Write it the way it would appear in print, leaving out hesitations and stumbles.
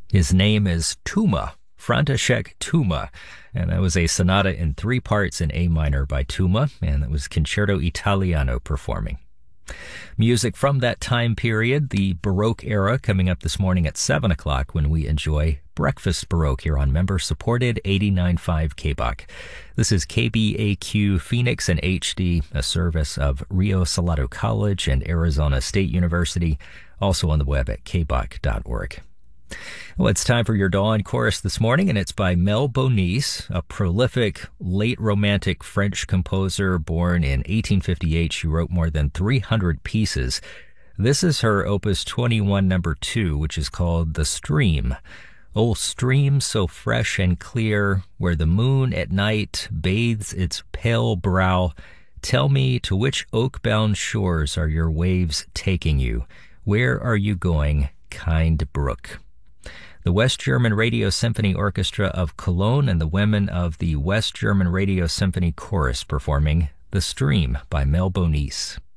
His name is Tuma, František Tuma, and that was a sonata in 3 parts in A minor by Tuma, and that was Concerto Italiano performing. Music from that time period, the Baroque era, coming up this morning at 7 o'clock when we enjoy Breakfast Baroque here on member-supported 89.5 KBAQ. This is KBAQ Phoenix and HD, a service of Rio Salado College and Arizona State University, also on the web at kbaq.org. Well, it's time for your Dawn Chorus this morning, and it's by Mel Bonis, a prolific late Romantic French composer born in 1858. She wrote more than 300 pieces. This is her Opus 21 number 2, which is called The Stream. O stream so fresh and clear, where the moon at night bathes its pale brow, tell me to which oak-bound shores are your waves taking you? Where are you going, kind brook? The West German Radio Symphony Orchestra of Cologne and the women of the West German Radio Symphony Chorus performing The Stream by Mel Bonis.